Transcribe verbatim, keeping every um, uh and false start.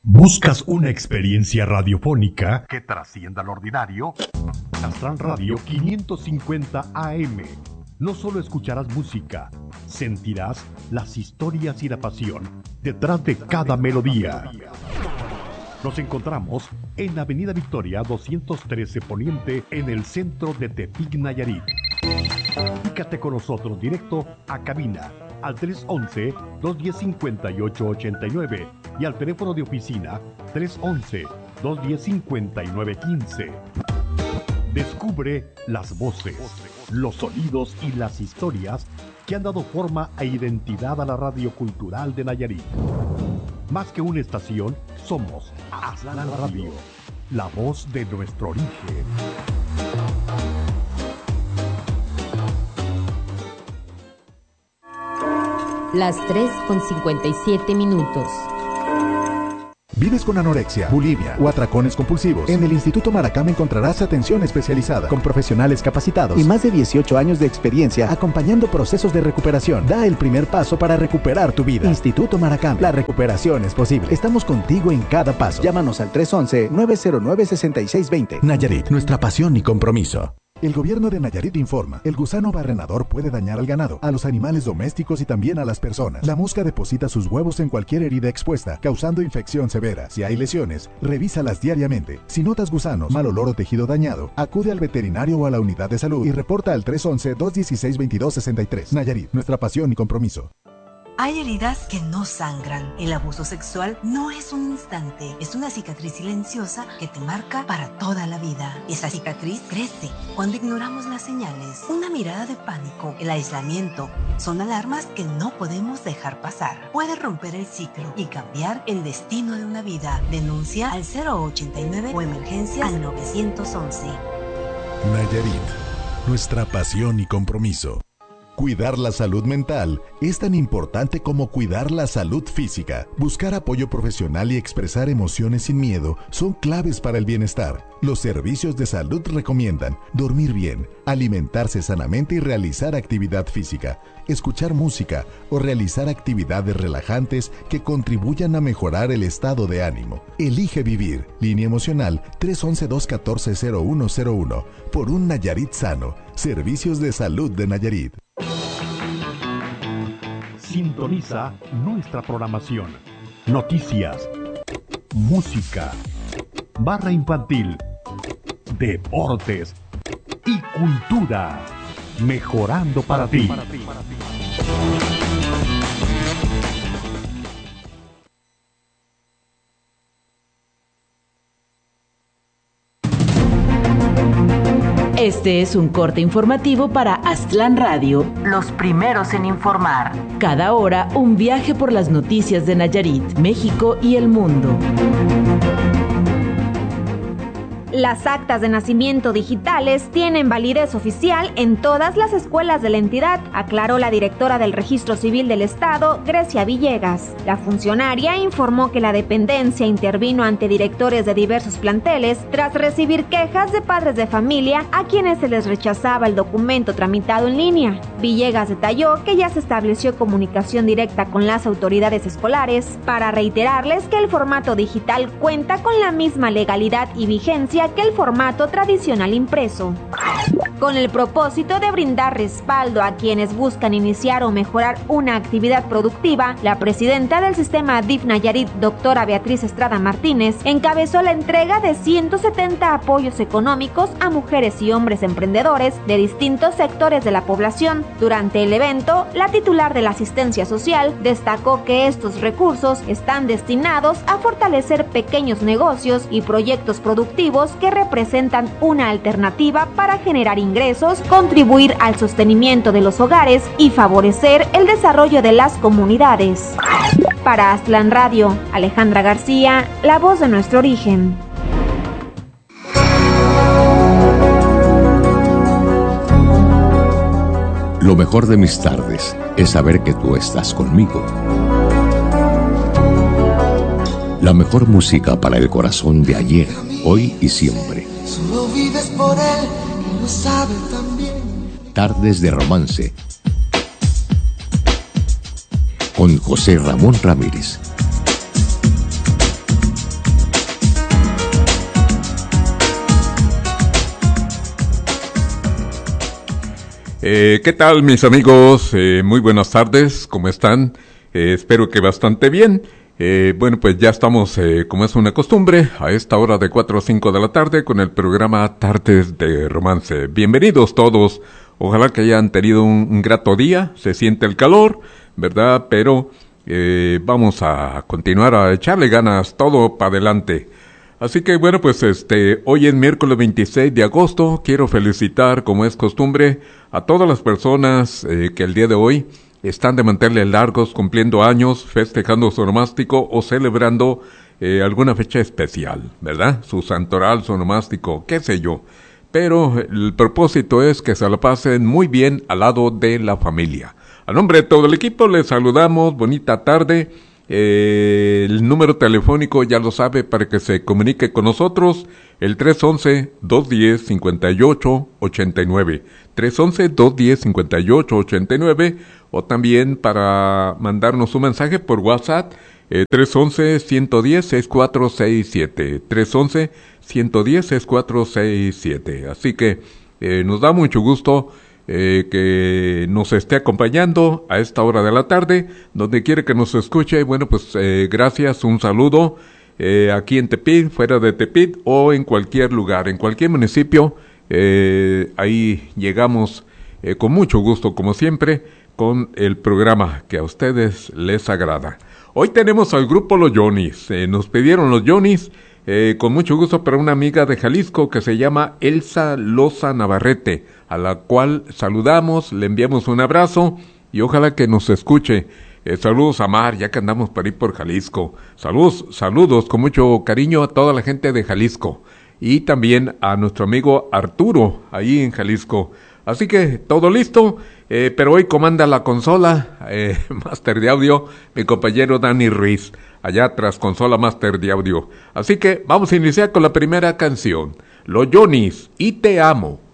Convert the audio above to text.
¿Buscas una experiencia radiofónica que trascienda lo ordinario? Aztlán Radio quinientos cincuenta A M. No solo escucharás música, sentirás las historias y la pasión detrás de cada melodía. Nos encontramos en Avenida Victoria doscientos trece Poniente, en el centro de Tepic, Nayarit. Comunícate con nosotros directo a cabina al tres once, dos diez, cincuenta y ocho ochenta y nueve y al teléfono de oficina tres once, dos diez, cincuenta y nueve quince. Descubre las voces, los sonidos y las historias que han dado forma e identidad a la radio cultural de Nayarit. Más que una estación, somos Aztlán Radio, la voz de nuestro origen. Las tres con cincuenta y siete minutos. ¿Vives con anorexia, bulimia o atracones compulsivos? En el Instituto Maracam encontrarás atención especializada con profesionales capacitados y más de dieciocho años de experiencia acompañando procesos de recuperación. Da el primer paso para recuperar tu vida. Instituto Maracam, la recuperación es posible. Estamos contigo en cada paso. Llámanos al tres once, nueve cero nueve, seis seis dos cero. Nayarit, nuestra pasión y compromiso. El gobierno de Nayarit informa, el gusano barrenador puede dañar al ganado, a los animales domésticos y también a las personas. La mosca deposita sus huevos en cualquier herida expuesta, causando infección severa. Si hay lesiones, revísalas diariamente. Si notas gusanos, mal olor o tejido dañado, acude al veterinario o a la unidad de salud y reporta al tres once, dos dieciséis, veintidós sesenta y tres. Nayarit, nuestra pasión y compromiso. Hay heridas que no sangran. El abuso sexual no es un instante, es una cicatriz silenciosa que te marca para toda la vida. Esa cicatriz crece cuando ignoramos las señales. Una mirada de pánico, el aislamiento, son alarmas que no podemos dejar pasar. Puede romper el ciclo y cambiar el destino de una vida. Denuncia al cero ochenta y nueve o emergencia al nueve once. Nayarit, nuestra pasión y compromiso. Cuidar la salud mental es tan importante como cuidar la salud física. Buscar apoyo profesional y expresar emociones sin miedo son claves para el bienestar. Los servicios de salud recomiendan dormir bien, alimentarse sanamente y realizar actividad física, escuchar música o realizar actividades relajantes que contribuyan a mejorar el estado de ánimo. Elige vivir. Línea emocional tres once, dos catorce, cero uno cero uno. Por un Nayarit sano. Servicios de salud de Nayarit. Sintoniza nuestra programación. Noticias, música, barra infantil, deportes y cultura. Mejorando para ti. Este es un corte informativo para Aztlán Radio, los primeros en informar. Cada hora, un viaje por las noticias de Nayarit, México y el mundo. Las actas de nacimiento digitales tienen validez oficial en todas las escuelas de la entidad, aclaró la directora del Registro Civil del Estado, Grecia Villegas. La funcionaria informó que la dependencia intervino ante directores de diversos planteles tras recibir quejas de padres de familia a quienes se les rechazaba el documento tramitado en línea. Villegas detalló que ya se estableció comunicación directa con las autoridades escolares para reiterarles que el formato digital cuenta con la misma legalidad y vigencia que el formato tradicional impreso. Con el propósito de brindar respaldo a quienes buscan iniciar o mejorar una actividad productiva, la presidenta del sistema D I F Nayarit, doctora Beatriz Estrada Martínez, encabezó la entrega de ciento setenta apoyos económicos a mujeres y hombres emprendedores de distintos sectores de la población. Durante el evento, la titular de la asistencia social destacó que estos recursos están destinados a fortalecer pequeños negocios y proyectos productivos que representan una alternativa para generar ingresos, contribuir al sostenimiento de los hogares y favorecer el desarrollo de las comunidades. Para Aztlán Radio, Alejandra García, la voz de nuestro origen. Lo mejor de mis tardes es saber que tú estás conmigo. La mejor música para el corazón de ayer, hoy y siempre. Solo vives por él y lo sabe también. Tardes de romance. Con José Ramón Ramírez. Eh, ¿Qué tal, mis amigos? Eh, muy buenas tardes, ¿cómo están? Eh, espero que bastante bien. Eh, bueno, pues ya estamos, eh, como es una costumbre, a esta hora de cuatro a cinco de la tarde con el programa Tardes de Romance. Bienvenidos todos. Ojalá que hayan tenido un, un grato día. Se siente el calor, ¿verdad? Pero eh, vamos a continuar a echarle ganas, todo para adelante. Así que bueno, pues este, hoy es miércoles veintiséis de agosto, quiero felicitar, como es costumbre, a todas las personas eh, que el día de hoy están de manteles largos, cumpliendo años, festejando su onomástico o celebrando eh, alguna fecha especial, ¿verdad? Su santoral, su onomástico, qué sé yo. Pero el propósito es que se la pasen muy bien al lado de la familia. A nombre de todo el equipo les saludamos, bonita tarde. Eh, el número telefónico ya lo sabe para que se comunique con nosotros, el tres once, dos diez, cincuenta y ocho, ochenta y nueve, tres once, dos diez, cincuenta y ocho, ochenta y nueve, o también para mandarnos un mensaje por WhatsApp, eh, tres once, ciento diez, sesenta y cuatro sesenta y siete, tres once, ciento diez, sesenta y cuatro sesenta y siete. Así que eh, nos da mucho gusto Eh, que nos esté acompañando a esta hora de la tarde, donde quiere que nos escuche. Bueno, pues eh, gracias, un saludo eh, aquí en Tepic, fuera de Tepic o en cualquier lugar, en cualquier municipio. Eh, ahí llegamos eh, con mucho gusto, como siempre, con el programa que a ustedes les agrada. Hoy tenemos al grupo Los Yonis. Eh, nos pidieron Los Yonis eh, con mucho gusto para una amiga de Jalisco que se llama Elsa Loza Navarrete, a la cual saludamos, le enviamos un abrazo y ojalá que nos escuche. Eh, saludos a Mar, ya que andamos por ahí por Jalisco. Saludos, saludos con mucho cariño a toda la gente de Jalisco. Y también a nuestro amigo Arturo, ahí en Jalisco. Así que todo listo, eh, pero hoy comanda la consola, eh, Master de Audio, mi compañero Dani Ruiz, allá tras consola Master de Audio. Así que vamos a iniciar con la primera canción, Los Yonis, y Te Amo.